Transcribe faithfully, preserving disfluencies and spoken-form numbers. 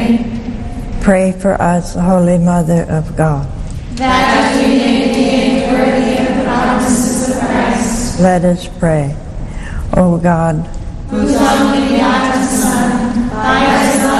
pray. Pray for us, Holy Mother of God. That we may be made worthy of the promises of Christ. Let us pray. O God, whose only begotten Son, by